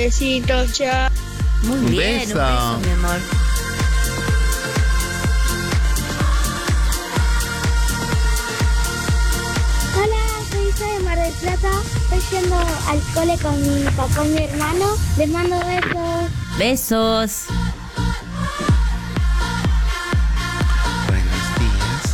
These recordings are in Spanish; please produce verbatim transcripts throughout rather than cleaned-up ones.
Besitos, chao. Muy Un bien, beso. un beso, mi amor. Hola, soy Isa de Mar del Plata. Estoy yendo al cole con mi papá y mi hermano. Les mando besos. Besos. Buenos días.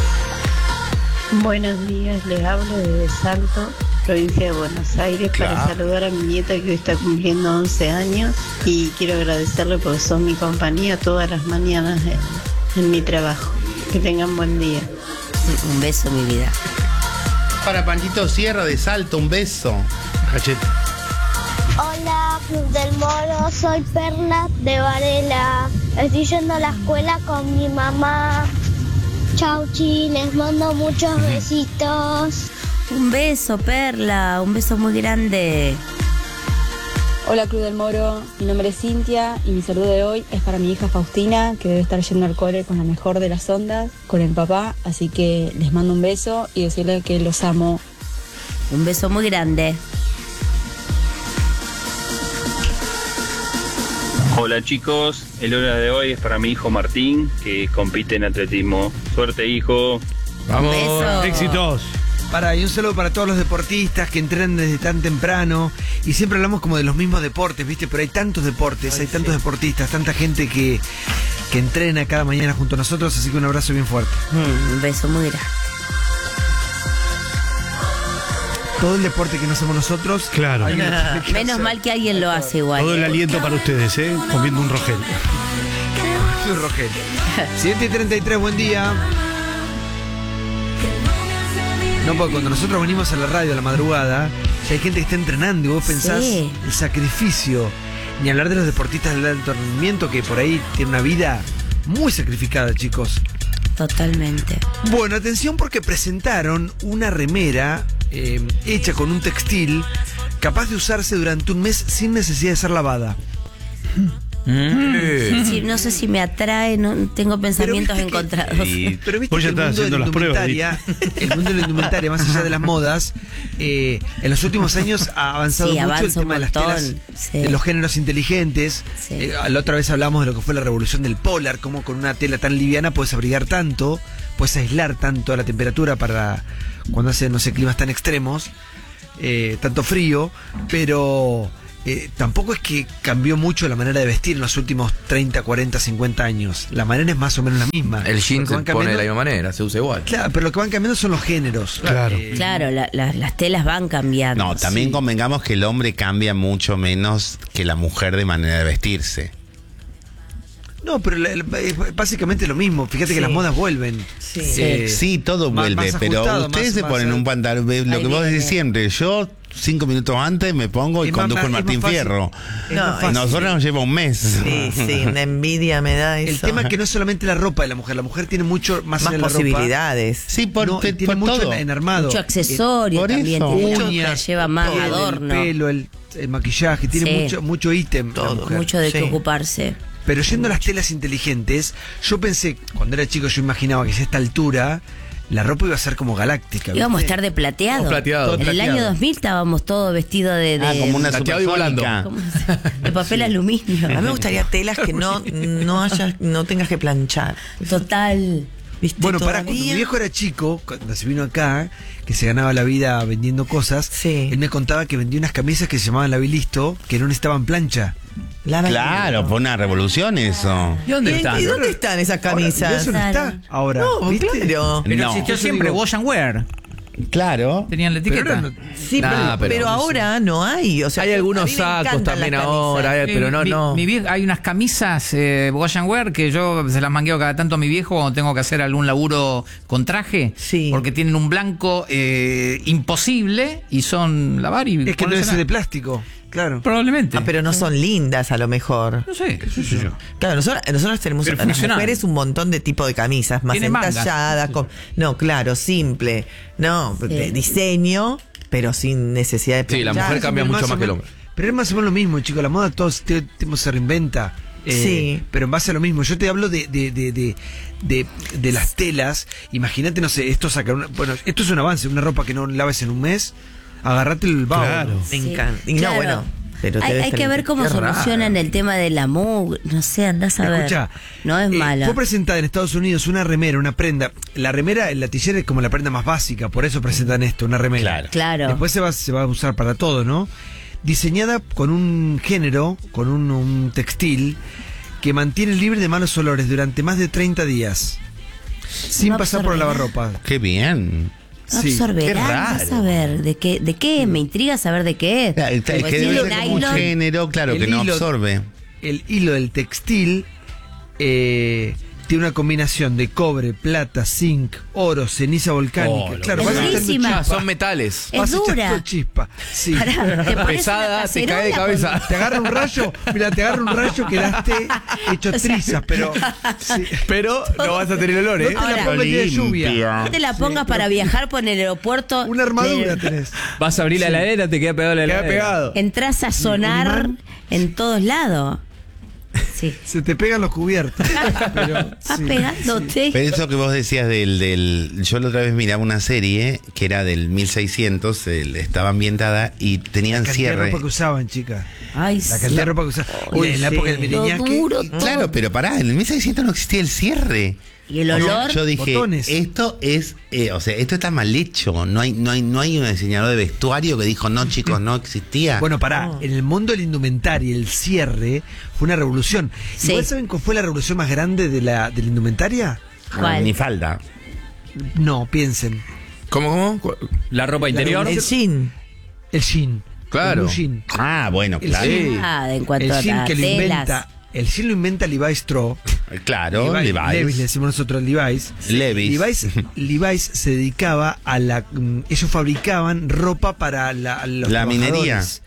Buenos días, les hablo desde Salto, provincia de Buenos Aires, Claro. para saludar a mi nieta que hoy está cumpliendo once años y quiero agradecerle porque son mi compañía todas las mañanas en, en mi trabajo. Que tengan buen día. Un beso, mi vida. Para Panchito Sierra de Salto, un beso. Cachete. Hola, Club del Moro. Soy Perla de Varela. Estoy yendo a la escuela con mi mamá. Chau, chi. Les mando muchos besitos. Un beso, Perla. Un beso muy grande. Hola Club del Moro, mi nombre es Cintia y mi saludo de hoy es para mi hija Faustina, que debe estar yendo al cole con la mejor de las ondas, con el papá, así que les mando un beso y decirles que los amo. Un beso muy grande. Hola chicos, el hora de hoy es para mi hijo Martín, que compite en atletismo. Suerte, hijo. Vamos, beso. éxitos. Para, y un saludo para todos los deportistas que entrenan desde tan temprano. Y siempre hablamos como de los mismos deportes, ¿viste? Pero hay tantos deportes, hay tantos deportistas, tanta gente que, que entrena cada mañana junto a nosotros. Así que un abrazo bien fuerte. Mm, un beso muy grande. Todo el deporte que no hacemos nosotros. Claro. hay uno que tiene que Menos hacer. mal que alguien lo hace igual. Todo el ¿eh? aliento para ustedes, ¿eh? Comiendo un rogel. Soy Rogel. siete y treinta y tres, buen día. No, porque cuando nosotros venimos a la radio a la madrugada, ya hay gente que está entrenando y vos pensás Sí. el sacrificio. Ni hablar de los deportistas del alto rendimiento que por ahí tienen una vida muy sacrificada, chicos. Totalmente. Bueno, atención porque presentaron una remera eh, hecha con un textil capaz de usarse durante un mes sin necesidad de ser lavada. Sí, no sé si me atrae, no tengo pensamientos viste que- encontrados. Y Pero viste vos ya que el estás mundo de haciendo la las pruebas. indumentaria, el mundo de la indumentaria, más allá de las modas, eh, en los últimos años ha avanzado Sí, mucho el avanza un tema de las montón, telas, sí. de los géneros inteligentes. Sí. Eh, la otra vez hablamos de lo que fue la revolución del polar, cómo con una tela tan liviana puedes abrigar tanto, puedes aislar tanto la temperatura para cuando hace, no sé, climas tan extremos, eh, tanto frío, pero... Eh, tampoco es que cambió mucho la manera de vestir en los últimos treinta, cuarenta, cincuenta años. La manera es más o menos la misma. El jean Lo que se van pone de cambiando- la misma manera, se usa igual. Claro, pero lo que van cambiando son los géneros. Claro. Eh, Claro, la- la- las telas van cambiando. No, también Sí. convengamos que el hombre cambia mucho menos que la mujer de manera de vestirse. No, pero la- la- es básicamente lo mismo. Fíjate que las modas vuelven. Sí. Sí, todo más- vuelve, más pero ajustado, ustedes más- se más ponen a- un pantalón, ve- lo Ahí que vos viene. decís siempre, yo cinco minutos antes me pongo y Es más- conduzco es el más Martín fácil. Fierro. Es No, más fácil. Nosotros nos lleva un mes. Sí, sí, una envidia me da eso. El tema es que no es solamente la ropa de la mujer. La mujer tiene mucho más, Más allá de la posibilidades. Sí, por, ropa. No, te- tiene por mucho todo. en, en armado. Mucho accesorio por también. eso. Tiene mucho Uñas, que lleva más el- adorno. El pelo, el, el maquillaje, tiene Sí. mucho, mucho ítem. la Todo, mujer. Mucho de Sí. qué ocuparse. Pero yendo a las telas inteligentes, yo pensé, cuando era chico, yo imaginaba que a esta altura la ropa iba a ser como galáctica. ¿viste? Íbamos a estar de plateado. Todo plateado. En el plateado. año dos mil estábamos todos vestidos de, de, Ah, como una Plateado y supersónica. ¿cómo se- de papel aluminio. A mí me gustaría telas que no, no haya, no tengas que planchar. Total. ¿Viste? Bueno, para cuando mi Todavía- viejo era chico, cuando se vino acá, que se ganaba la vida vendiendo cosas, Sí. él me contaba que vendía unas camisas que se llamaban La Bilisto, que no necesitaban plancha. Lava el Claro, dinero. fue una revolución eso. ¿Y dónde ¿Y, están? y dónde están esas Ahora, camisas? eso no Claro. está ahora. No, ¿viste? claro. Pero No. existió Yo siempre digo- Wash and Wear. Claro. Tenían la Pero etiqueta. ahora no- Sí, Nah, pero, pero- pero ahora no hay. O sea, Hay a algunos mí me sacos encantan también las camisas. ahora, hay- pero no, mi, no. mi vieja- hay unas camisas eh, Wash and Wear que yo se las mangueo cada tanto a mi viejo cuando tengo que hacer algún laburo con traje. Sí. Porque tienen un blanco eh, imposible y son lavar y Es que no ponérsela. es de plástico, claro. Probablemente. Ah, pero no son lindas a lo mejor. No sé, qué sé yo. Claro, nosotros, nosotros tenemos Pero las funcional. mujeres un montón de tipo de camisas, más Tiene mangas. entalladas, con, no, claro, simple, no, de diseño, pero sin necesidad de Sí, la planchar. mujer cambia Pero mucho más o más que el menos- hombre. Pero es más o menos lo mismo, chicos. La moda todo el tiempo se reinventa. eh, Sí. Pero en base a lo mismo. Yo te hablo de, de, de, de, de, de las telas. Imagínate, no sé, esto saca una, bueno, esto es un avance, una ropa que no laves en un mes. Agarrate el vaho. Claro. Me Sí. encanta. Y no, Claro. bueno, Pero te Hay, ves hay que caliente. ver cómo Qué raro. solucionan el tema de la mugre. No sé, andás a ver. Escucha, No es eh, mala. Fue presentada en Estados Unidos una remera, una prenda. La remera, el latillero es como la prenda más básica, por eso presentan esto, una remera. Claro. Claro. Después se va, se va a usar para todo, ¿no? Diseñada con un género, con un, un textil que mantiene libre de malos olores durante más de treinta días. Sin No pasar por el absorbe lavarropa. Qué bien. No Sí, absorberá, qué raro. andás a ver de qué, de qué, me intriga saber de qué es. Es que Porque si debe es ser como un nylon, género, claro, El que no hilo- absorbe. El hilo del textil eh, tiene una combinación de cobre, plata, zinc, oro, ceniza volcánica. Oh, claro, es vas echando durísima. Ah, chispa. son metales. Es Vas echando dura. chispa. Sí. Pará, te pones Pesada, una te cae de cacerola cabeza. Te agarra un rayo, mira, te agarra un rayo, quedaste hecho O sea, trizas, pero sí. Pero no vas a tener olor, ¿eh? No te la Ahora, pongas el día de lluvia. limpia. No te la pongas para viajar por el aeropuerto. Una armadura Eh, tenés. Vas a abrir la heladera, te queda pegado la Queda heladera. pegado. Entras a sonar imán. en todos lados. Sí. Se te pegan los cubiertos. Pero, Vas sí. pegándote. Pero eso que vos decías del, del... Yo la otra vez miraba una serie que era del mil seiscientos, el- estaba ambientada y tenían La cantidad de cierre. ropa que usaban, chicas. Ay, La cantidad de ropa que usaban. Uy, en la sí. época del Lo Miriñaque. duro, y- todo. Claro, pero pará, en el mil seiscientos no existía el cierre. Y el olor. Yo dije, botones. esto es, eh, o sea, esto está mal hecho. No hay, no hay, no hay un diseñador de vestuario que dijo, no, chicos, no existía. Bueno, pará, en el mundo del indumentaria, el cierre fue una revolución. Sí. ¿Igual saben cuál fue la revolución más grande de la, de la indumentaria? ¿Cuál? Ni falta. No, piensen. ¿Cómo, cómo? Cu- ¿La ropa interior? El jean. El jean. Claro. El blue jean. Ah, bueno, El claro. jean. Ah, en cuanto El a jean las que lo telas. inventa. El jean lo inventa Levi Strauss. Claro, Levi's, Levi's. Levi's, le decimos nosotros Levi's. Levi's. Levi's, Levi's se dedicaba a la. mm, Ellos fabricaban ropa para la, los La minería. trabajadores,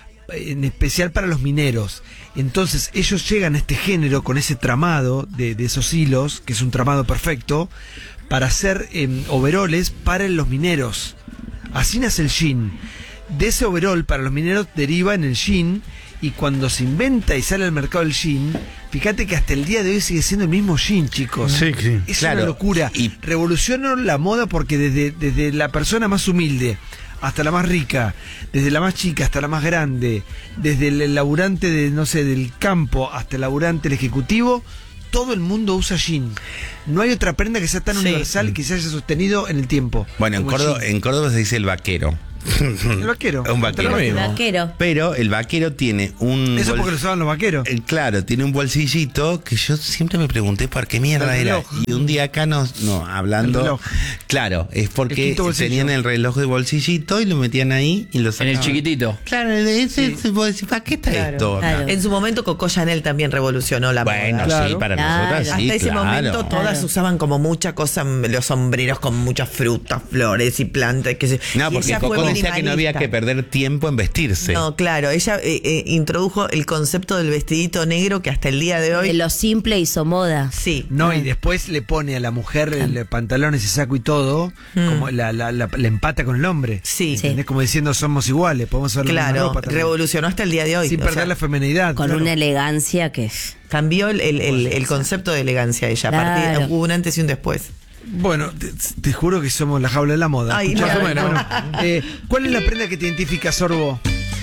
en especial para los mineros. Entonces ellos llegan a este género con ese tramado de, de esos hilos, que es un tramado perfecto, para hacer em, overoles para los mineros. Así nace el jean. De ese overol para los mineros deriva en el jean. Y cuando se inventa y sale al mercado el jean, fíjate que hasta el día de hoy sigue siendo el mismo jean, chicos. Sí, sí. Es Claro, una locura. y- Revolucionó la moda porque desde, desde la persona más humilde hasta la más rica, desde la más chica hasta la más grande, desde el laburante de, no sé, del campo hasta el laburante del ejecutivo, todo el mundo usa jean. No hay otra prenda que sea tan Sí. universal y que se haya sostenido en el tiempo. Bueno, en como el Córdoba, jean. en Córdoba se dice el vaquero. El vaquero. Un vaquero. Lo mismo. Vaquero. Pero el vaquero tiene un... Eso bol- porque lo usaban los vaqueros. Eh, Claro, tiene un bolsillito que yo siempre me pregunté por qué mierda El era. reloj. Y un día acá nos, no, El hablando. reloj. Claro, es El porque quinto bolsillo. tenían el reloj de bolsillito y lo metían ahí y lo En sacaban. el chiquitito. Claro, ese, ese- vos decís, ¿para qué está Claro, esto? claro. En su momento Coco Chanel también revolucionó la Bueno, moda. Claro. sí, para Claro. nosotras sí, Hasta ese claro. momento todas Claro. usaban como mucha cosa, los sombreros con muchas frutas, flores y plantas. Que se, No, y porque ella fue Coco decía que no había minimalista. que perder tiempo en vestirse. No, claro, ella eh, eh, introdujo el concepto del vestidito negro que hasta el día de hoy... De lo simple hizo moda. Sí. No, y después le pone a la mujer el pantalones y saco y todo, como la, la, la, la empata con el hombre. Sí. ¿Entendés? Como diciendo somos iguales, podemos usar la misma Claro, ropa también. revolucionó hasta el día de hoy. Sin o perder sea, la feminidad. Con claro. una elegancia que es. cambió el, el- el- el concepto de elegancia ella. A partir, Claro. hubo un antes y un después. Bueno, te, te juro que somos la jaula de la moda. Ay, Escuchá, más o menos. bueno, eh, ¿cuál es la prenda que te identifica, Sorbo?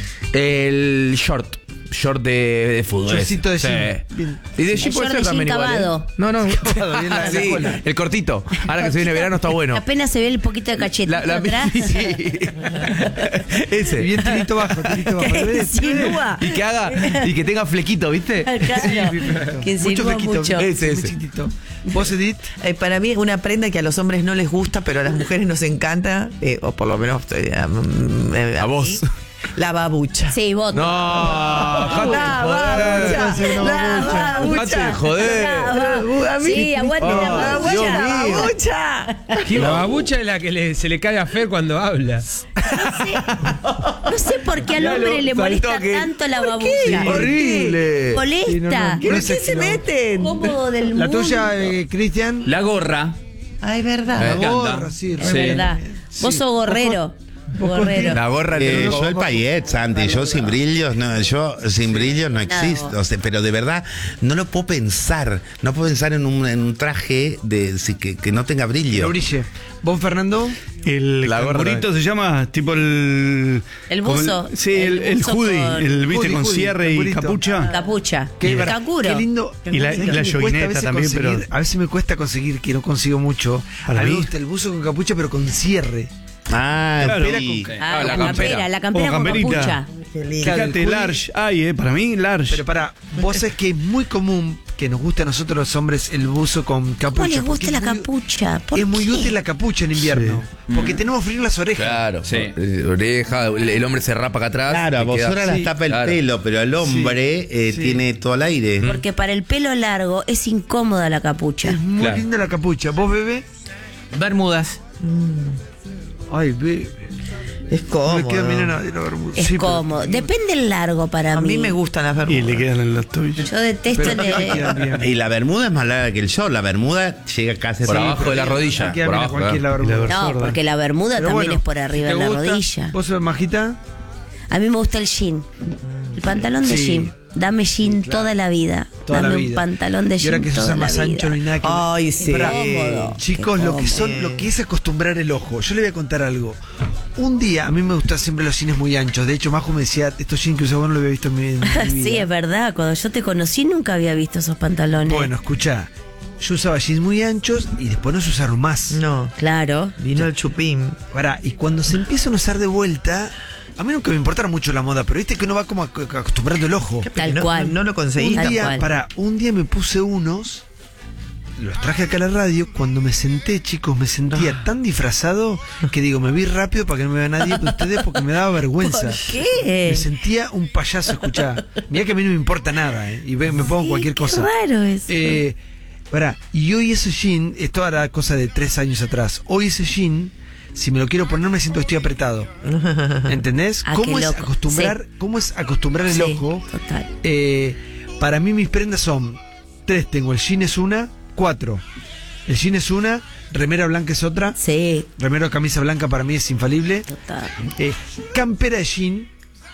El short. Short de, de fútbol. Shortcito de Sí. jean. Bien. Y de El jean puede short ser de también jean igual. ¿eh? cavado. No, no. Cavado, bien la- la Sí, cola. el cortito. Ahora que se viene verano está bueno. Apenas se ve el poquito de cachetito La- la- atrás. sí. Ese. Y bien tirito bajo, tirito bajo. Que ¿Lo ves? insinúa. Y que haga, y que tenga flequito, ¿viste? Claro. Que Mucho insinúa flequito. mucho. Ese, muy ese. chiquitito. ¿Vos, Edith? Eh, para mí, una prenda que a los hombres no les gusta, pero a las mujeres nos encanta, eh, o por lo menos eh, a, mm, A mí, vos. la babucha. Sí, vos. No, dejate de La joder. babucha, la Dejate de joder. A mí- Sí, aguante la Oh, babucha. Dios la mío. babucha. La babucha es la que le- se le cae a Fer cuando habla. No sé por qué al Claro, hombre le saltó molesta que- tanto la ¿Por babucha. qué? Horrible. Molesta. Sí, no, no. ¿Pero No qué sé se si no. meten? Cómodo del La mundo. tuya, eh, Cristian. La gorra. Ay, verdad. Me La encanta. gorra, sí, Es Sí. verdad. Vos sos gorrero. Gorrero. La gorra Eh, de yo el payet, Santi, yo sin brillos, no, yo sin brillos no Nada, existo, vos. o sea, pero de verdad no lo puedo pensar, no puedo pensar en un, en un traje de sí, que, que no tenga No brillo. brille. ¿Vos, Fernando? El La gorra. cangurito se llama tipo el. El como buzo. sí, el, El el buzo hoodie, con- el viste Hoodie, con hoodie, cierre y cangurito. capucha. Capucha. Qué, El verdad, canguro. qué lindo. Y la- ¿Sabés y qué la me cuesta yoguineta a veces también, conseguir? pero- A veces me cuesta conseguir, que no consigo mucho. Para a mí me mí. gusta el buzo con capucha, pero con cierre. Ah, Claro. sí. Ah, Ah, la, la campera, campera. la campera Como con camperita. capucha. Qué lindo. Claro, el Fíjate, hoodie. large. Ay, eh, para mí, large. Pero para, vos sabés que es muy común que nos guste a nosotros los hombres el buzo con capucha. ¿Cómo les porque gusta es la muy- capucha? ¿Por Es muy qué? útil la capucha en invierno. Porque tenemos frío en las orejas. Claro, Sí. eh, oreja, el, el hombre se rapa acá atrás. Claro, a te queda- vosotras las sí, tapa el claro. pelo, pero al hombre eh, sí. tiene todo el aire. Porque para el pelo largo es incómoda la capucha. Es muy Claro. linda la capucha. ¿Vos, bebé? Bermudas. Ay, bebé. Es Me cómodo. queda mirando la bermuda. Es Sí, pero- cómodo. Depende el largo para A mí. mí me gustan las Y bermudas. le quedan en los tobillos. Yo detesto Pero el... me quedan bien. Y la bermuda es más larga que el short. La bermuda llega casi Por así. abajo de la rodilla. Me queda Por bien a abajo, cualquier ¿eh? la bermuda. No, sorda. porque la bermuda Pero también bueno, es por arriba ¿te de la gusta? rodilla. ¿Vos sos majita? A mí me gusta el jean. El pantalón de Sí. jean. Dame jean toda la vida. Toda Dame la un vida. pantalón de Y ahora jean que se toda usa la más vida. ancho no hay nada que Ay, sí. Pará, cómodo. Chicos, Qué lo que son, cómodo. lo que es acostumbrar el ojo. Yo le voy a contar algo. Un día a mí me gustan siempre los jeans muy anchos. De hecho, Majo me decía, estos jeans que usaba no lo había visto en mi, en mi vida. Sí, es verdad. Cuando yo te conocí nunca había visto esos pantalones. Bueno, escucha, yo usaba jeans muy anchos y después no se usaron más. No, Claro. vino el chupín. Pará, y cuando se empiezan a usar de vuelta, a mí nunca me importara mucho la moda, pero viste que uno va como ac- acostumbrando el ojo. Tal no, cual. No, no lo conseguí. Un Tal día, cual. pará, un día me puse unos, los traje acá a la radio. Cuando me senté, chicos, me sentía tan disfrazado que digo, me vi rápido para que no me vea nadie de ustedes porque me daba vergüenza. ¿Por qué? Me sentía un payaso, escuchá. Mirá que a mí no me importa nada, ¿eh? Y ve- me pongo Sí, cualquier qué cosa. raro eso. Eh, pará, y hoy ese jean, esto era cosa de tres años atrás. Hoy ese jean, si me lo quiero poner, me siento que estoy apretado. ¿Entendés? Ah, ¿Cómo qué es loco. acostumbrar, cómo es acostumbrar el Sí, ojo? total. Eh, para mí mis prendas son tres, tengo el jean es una, cuatro. El jean es una, remera blanca es otra, Sí, remera o camisa blanca para mí es infalible, total. eh, campera de jean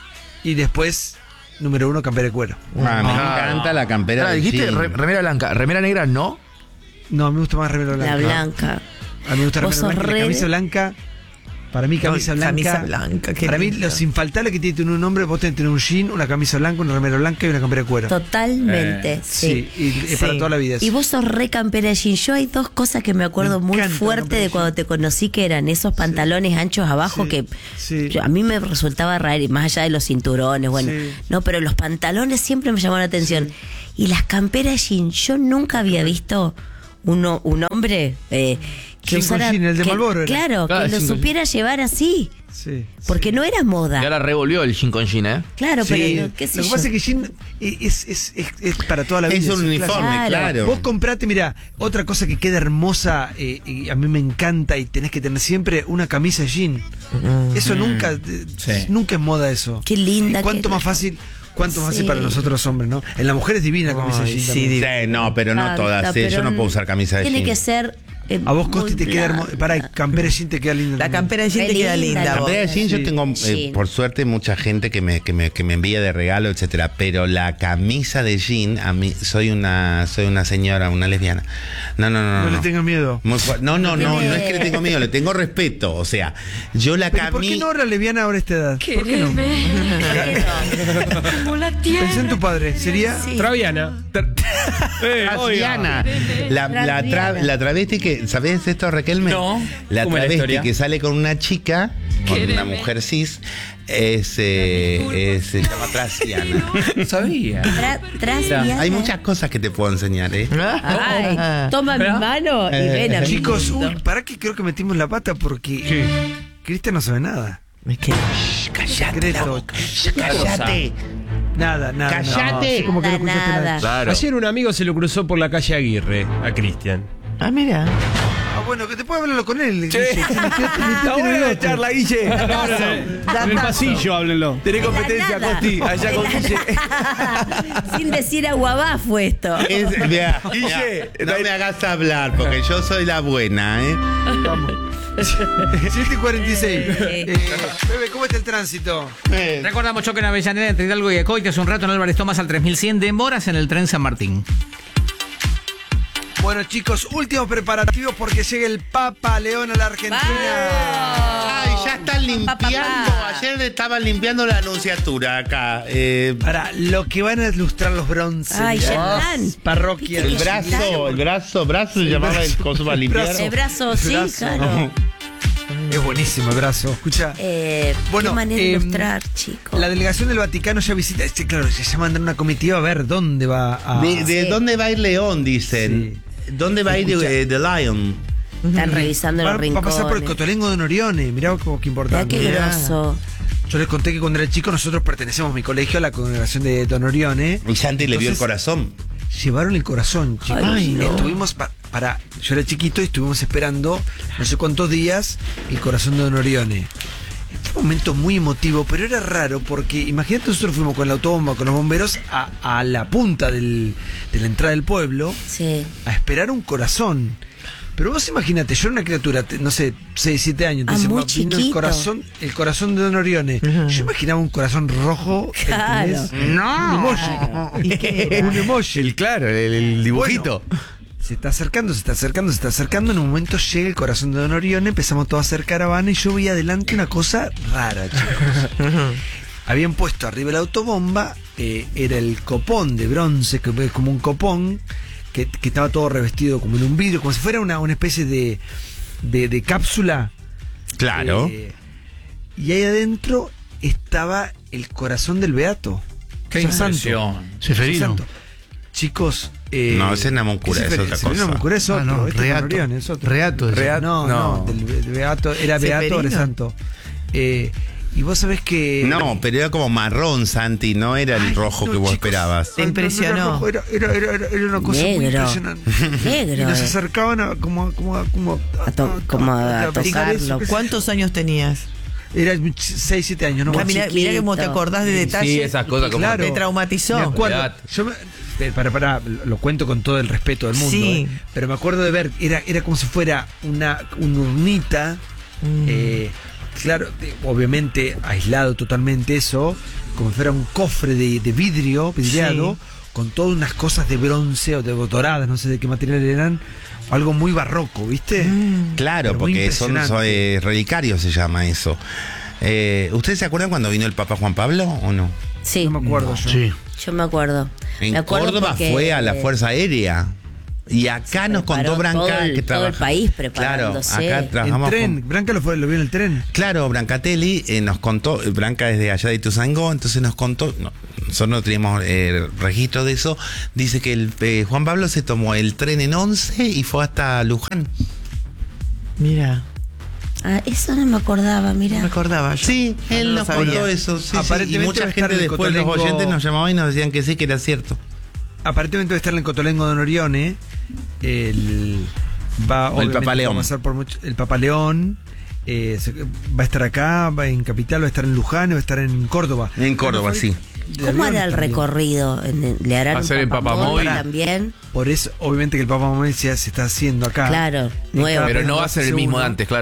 y después, número uno, campera de cuero. Ah, me encanta la campera. Pará, del dijiste jean. re- remera blanca. Remera negra, ¿no? No, me gusta más remera La blanca. blanca. A mí me gusta Vos remera sos blanca. La re camisa de- blanca, para mí camisa No, blanca. camisa blanca, qué para mí lindo. los infaltables que tiene que tener un hombre, vos tenés que tener un jean, una camisa blanca, una remera blanca y una campera de cuero. Totalmente, Eh, Sí, sí. y es para Sí. toda la vida eso. Y vos sos re campera de jean. Yo hay dos cosas que me acuerdo Me muy encanta la fuerte campera de de cuando te conocí, que eran esos pantalones anchos abajo Sí, que sí. yo- a mí me resultaba raro, y más allá de los cinturones, bueno, Sí. no, pero los pantalones siempre me llamaron la atención. Y las camperas de jean, yo nunca había visto uno, un hombre eh, que Jean con usara... jean, el de que- Marlboro era. Claro, Claro, que lo jean con supiera llevar así, Sí. porque no era moda. Y ahora revolvió el jean con jean, ¿eh? Claro, Sí, pero no, qué sé lo que yo. pasa es que jean es, es, es, es para toda la vida. Es un clásico. uniforme, Claro. claro. Vos comprate, mira, otra cosa que queda hermosa eh, y a mí me encanta y tenés que tener siempre una camisa jean. Eso nunca, eh, Sí. nunca es moda eso. Qué linda Y cuánto que- más fácil, cuánto más fácil Sí. para nosotros los hombres, ¿no? En la mujer es divina la camisa Ay, jean. sí, también. divina. Sí, no, pero no Tanta, todas. ¿eh? Yo pero no puedo usar camisa de Tiene jean. que ser... eh, A vos, muy Costi, te queda hermoso. blanca. Pará, campera jean te queda linda. La también. campera de jean Re te queda linda, linda. la vos. Campera de jean yo Sí. tengo, eh, Sí. por suerte, mucha gente que me, que me, que me envía de regalo, etcétera. Pero la camisa de jean, a mí, soy una, soy una señora, una lesbiana. No, no, no. No, No, le no. tengas miedo. Muy fu- no, no, no, Tiene- no es que le tengo miedo, le tengo respeto. O sea, yo la Pero ¿por qué camisa. no la lesbiana ahora a esta edad? ¿Por qué no? Pensé en tu padre. ¿Sería? Traviana. Eh, oiga. Tatiana, la, la, tra- la travesti que, ¿sabés esto, Raquelme? No. La ¿Cómo es la travesti historia? que sale con una chica, con una mujer cis, es, eh, es- se llama Traciana. No sabía. Tra- Trasviana. Hay muchas cosas que te puedo enseñar, ¿eh? Ay, toma mi ¿Verdad? mano y ven a mí. Chicos, uy, ¿para qué creo que metimos la pata? Porque Cristian no sabe nada. Es que Cállate, la boca. Cállate. Nada, nada. Cállate. No, como que no Nada, escuchaste nada. nada. Claro. Ayer un amigo se lo cruzó por la calle Aguirre a Cristian. Ah, mira. Ah, bueno, que te puedo hablarlo con él. Guille. Que me quedé- me quedé en el otro. Guille. En el pasillo, háblenlo. Tenés competencia, Costi, allá con Guille. Sin decir aguabá fue esto. Es- vea, Guille, vea, no me hagas hablar, porque yo soy la buena, ¿eh? Vamos. siete y cuarenta y seis. Sí. Eh, Bebe, ¿cómo está el tránsito? Recordamos choque en Avellaneda entre Hidalgo y Ecoite hace un rato en Álvarez Tomás al tres mil cien, demoras en el tren San Martín. Bueno, chicos, últimos preparativos porque llega el Papa León a la Argentina. Ay, ya están limpiando. Ayer estaban limpiando la anunciatura acá. Eh, Para lo que van a ilustrar los bronces. Ay, ya Ah, están. Parroquia. el brazo, el brazo, brazo se llamaba el coso para limpiar. El brazo, sí, brazo. claro. Es buenísimo el brazo. Escucha. Eh, Bueno, qué manera de eh, ilustrar, chicos. La delegación del Vaticano ya visita. Este, claro, ya mandan una comitiva a ver dónde va a. ¿De, de Sí. dónde va a ir León? Dicen. ¿Dónde va a ir Escucha. eh, The Lion? Están revisando Va, los va a rincones. pasar por el Cotolengo de Norione. Mirá cómo que Mirá importante. qué groso. Yo les conté que cuando era chico nosotros pertenecemos a mi colegio a la congregación de Don Orione. Y Santi le vio el Entonces, corazón. Llevaron el corazón, chicos. Ay, no. Estuvimos pa- para. Yo era chiquito y estuvimos esperando no sé cuántos días el corazón de Don Orione. Fue un momento muy emotivo, pero era raro porque imagínate, nosotros fuimos con la autobomba, con los bomberos, a, a la punta del- de la entrada del pueblo Sí. a esperar un corazón. Pero vos imagínate, yo era una criatura, te- no sé, seis, siete años, Ah, entonces muy va- vino el chiquito. corazón, el corazón de Don Orione. Yo imaginaba un corazón rojo. Claro. ¿entendés? No. Un emoji. ¿Y qué era? Un emoji. El claro, el, el dibujito. Bueno, se está acercando, se está acercando, se está acercando. En un momento llega el corazón de Don Orione, empezamos todos a hacer caravana y yo vi adelante una cosa rara, chicos. Habían puesto arriba la autobomba, eh, era el copón de bronce, que es como un copón, que, que estaba todo revestido como en un vidrio, como si fuera una, una especie de, de, de cápsula. Claro. Eh, y ahí adentro estaba el corazón del Beato. Qué San Santo. impresión. Seferino. Santo. Chicos, eh, No, ese es Namuncura, ese es Fer- otra Seferino cosa. Namuncura es otro. Ah, no, este es Reato. Orione, es otro. Reato es- Reato, no, no, no. del, del Beato, era Beato ¿Seferino? era Santo. Eh, y vos sabés que. No, pero era como marrón, Santi, no era el Ay, rojo no, que vos chicos. esperabas. Te impresionó. Era, era, era, era- era una cosa muy Negro. impresionante. Negro, Y nos eh. acercaban a, como, a- como, a- como A to- como a tocar eso, tocarlo. qué sé- ¿Cuántos años tenías? Era seis, siete años, ¿no? Ah, mirá, mirá cómo te acordás de detalles. Sí, esas cosas como. Claro. Te traumatizó. Me acuerdo. Olvidate. Yo me- eh, para, para, lo cuento con todo el respeto del mundo. Sí. eh, pero me acuerdo de ver, era, era como si fuera una, una urnita. Mm. eh, claro, de- obviamente aislado totalmente eso. Como si fuera un cofre de, de vidrio, vidriado, Sí. con todas unas cosas de bronce o de doradas, no sé de qué material eran. Algo muy barroco, ¿viste? Claro, Pero muy porque son, son, impresionante. eh, relicarios, se llama eso. Eh, ¿Ustedes se acuerdan cuando vino el Papa Juan Pablo o no? Sí, No me acuerdo yo. Sí. yo me acuerdo. En me acuerdo Córdoba porque, fue a la eh, Fuerza Aérea. Y acá nos preparó contó Branca todo el- que todo el trabaja. país Claro, preparándose. acá El trabajamos tren, con- Branca lo, fue, lo vio en el tren. Claro, Brancatelli eh, nos contó, Branca es de allá de Ituzangó, entonces nos contó, no, nosotros no teníamos eh, registro de eso, dice que el eh, Juan Pablo se tomó el tren en once y fue hasta Luján. Mira, Ah, eso no me acordaba, no mira. me acordaba yo. Sí, No él lo nos sabía. contó eso, sí, sí, y Aparentemente va mucha a estar gente en el después, los Cotolengo- oyentes nos llamaban y nos decían que sí, que era cierto. Aparentemente va a estar en el Cotolengo de Norione. El, va, O el obviamente, Papa León. va a pasar por mucho- el Papa León. eh, se- va a estar acá, va en Capital, va a estar en Luján, va a estar en Córdoba. En Córdoba, sí. De ¿Cómo avión hará el también. recorrido? ¿En- ¿Le harán Va a un ser en papamóvil papamóvil. también? Por eso, obviamente, que el Papa Móvil ya se está haciendo acá. Claro, nuevo. Pero no va a ser el mismo de antes, claro.